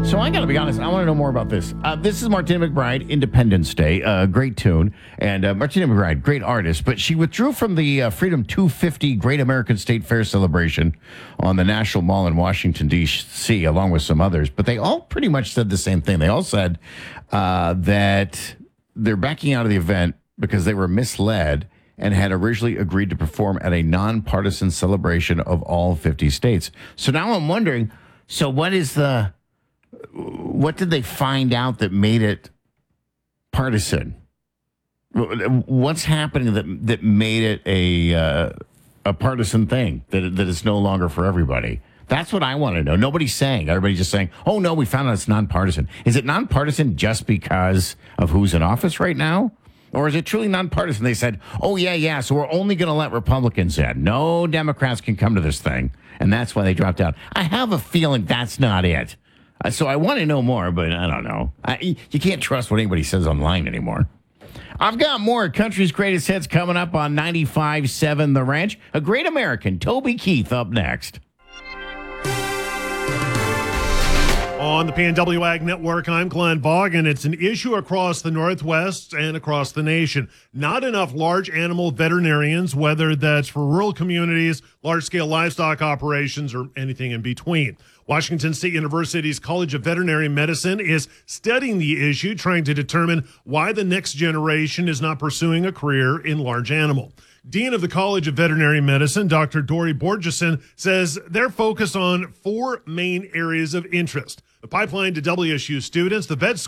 So I got to be honest, I want to know more about this. This is Martina McBride, Independence Day, great tune. And Martina McBride, great artist, but she withdrew from the Freedom 250 Great American State Fair celebration on the National Mall in Washington, D.C., along with some others. But they all pretty much said the same thing. They all said that they're backing out of the event because they were misled and had originally agreed to perform at a nonpartisan celebration of all 50 states. So now I'm wondering, so what did they find out that made it partisan? What's happening that made it a partisan thing, that it's no longer for everybody? That's what I want to know. Nobody's saying. Everybody's just saying, oh, no, we found out it's nonpartisan. Is it nonpartisan just because of who's in office right now? Or is it truly nonpartisan? They said, oh, yeah, so we're only going to let Republicans in. No Democrats can come to this thing. And that's why they dropped out. I have a feeling that's not it. So I want to know more, but I don't know. You can't trust what anybody says online anymore. I've got more Country's Greatest Hits coming up on 95.7 The Ranch. A Great American, Toby Keith, up next. On the PNW Ag Network, I'm Glenn Vaughan. It's an issue across the Northwest and across the nation. Not enough large animal veterinarians, whether that's for rural communities, large-scale livestock operations, or anything in between. Washington State University's College of Veterinary Medicine is studying the issue, trying to determine why the next generation is not pursuing a career in large animal. Dean of the College of Veterinary Medicine, Dr. Dory Borgeson, says they're focused on four main areas of interest: the pipeline to WSU students, the vet